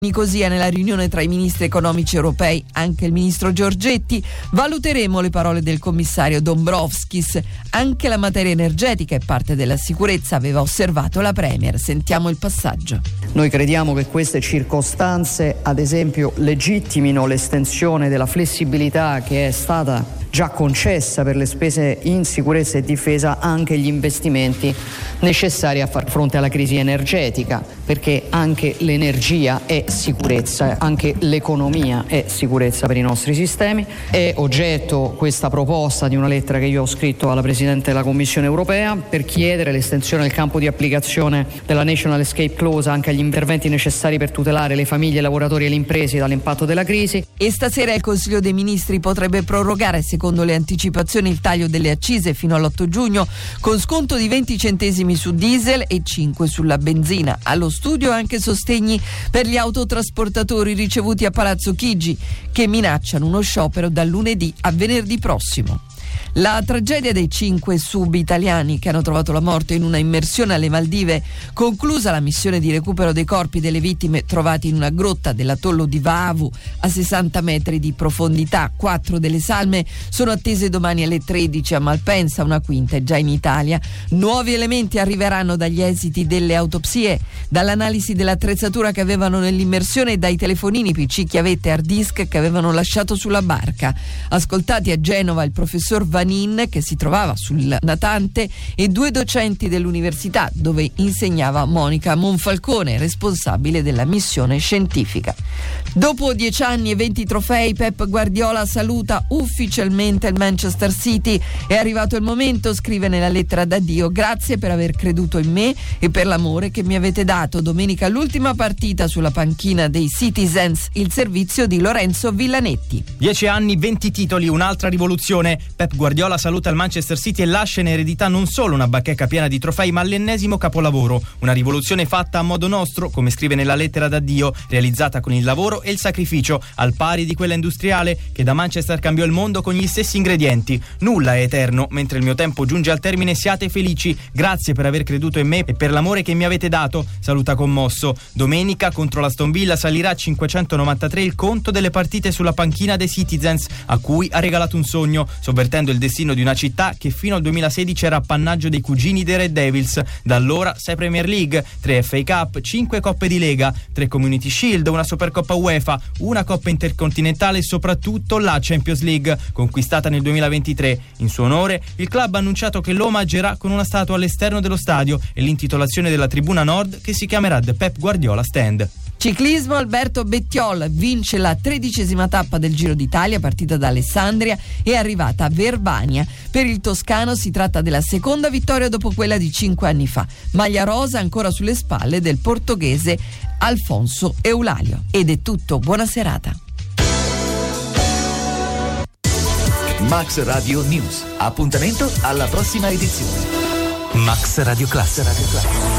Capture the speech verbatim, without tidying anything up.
Nicosia nella riunione tra i ministri economici europei, anche il ministro Giorgetti. Valuteremo le parole del commissario Dombrovskis. Anche la materia energetica è parte della sicurezza, aveva osservato la Premier. Sentiamo il passaggio. Noi crediamo che queste circostanze, ad esempio, legittimino l'estensione della flessibilità che è stata già concessa per le spese in sicurezza e difesa anche gli investimenti necessari a far fronte alla crisi energetica, perché anche l'energia è sicurezza, anche l'economia è sicurezza per i nostri sistemi. È oggetto questa proposta di una lettera che io ho scritto alla Presidente della Commissione europea per chiedere l'estensione del campo di applicazione della National Escape Clause anche agli interventi necessari per tutelare le famiglie, i lavoratori e le imprese dall'impatto della crisi. E stasera il Consiglio dei Ministri potrebbe prorogare, secondo le anticipazioni, il taglio delle accise fino all'otto giugno, con sconto di venti centesimi su diesel e cinque sulla benzina. Allo studio anche sostegni per gli autotrasportatori ricevuti a Palazzo Chigi, che minacciano uno sciopero dal lunedì a venerdì prossimo. La tragedia dei cinque sub-italiani che hanno trovato la morte in una immersione alle Maldive, conclusa la missione di recupero dei corpi delle vittime trovati in una grotta dell'atollo di Vaavu a sessanta metri di profondità. Quattro delle salme sono attese domani alle tredici a Malpensa, una quinta è già in Italia. Nuovi elementi arriveranno dagli esiti delle autopsie, dall'analisi dell'attrezzatura che avevano nell'immersione e dai telefonini, P C, chiavette e hard disk che avevano lasciato sulla barca. Ascoltati a Genova il professor Vanin, che si trovava sul natante, e due docenti dell'università dove insegnava Monica Monfalcone, responsabile della missione scientifica. Dopo dieci anni e venti trofei, Pep Guardiola saluta ufficialmente il Manchester City. È arrivato il momento, scrive nella lettera d'addio: grazie per aver creduto in me e per l'amore che mi avete dato. Domenica l'ultima partita sulla panchina dei Citizens, il servizio di Lorenzo Villanetti. Dieci anni, venti titoli, un'altra rivoluzione. Pep Guardiola saluta il Manchester City e lascia in eredità non solo una bacheca piena di trofei, ma l'ennesimo capolavoro. Una rivoluzione fatta a modo nostro, come scrive nella lettera d'addio, realizzata con il lavoro e il sacrificio, al pari di quella industriale che da Manchester cambiò il mondo con gli stessi ingredienti. Nulla è eterno, mentre il mio tempo giunge al termine. Siate felici, grazie per aver creduto in me e per l'amore che mi avete dato, saluta commosso. Domenica contro l'Aston Villa salirà a cinquecentonovantatré il conto delle partite sulla panchina dei Citizens, a cui ha regalato un sogno, sovvertendo il destino di una città che fino al duemilasedici era appannaggio dei cugini dei Red Devils. Da allora sei Premier League, tre F A Cup, cinque Coppe di Lega, tre Community Shield, una Supercoppa UEFA, una Coppa Intercontinentale e soprattutto la Champions League, conquistata nel duemilaventitré. In suo onore il club ha annunciato che lo omaggerà con una statua all'esterno dello stadio e l'intitolazione della tribuna nord, che si chiamerà The Pep Guardiola Stand. Ciclismo, Alberto Bettiol vince la tredicesima tappa del Giro d'Italia, partita da Alessandria e arrivata a Verbania. Per il toscano si tratta della seconda vittoria dopo quella di cinque anni fa. Maglia rosa ancora sulle spalle del portoghese Alfonso Eulalio. Ed è tutto, buona serata. Max Radio News. Appuntamento alla prossima edizione. Max Radio Class. Radio Class.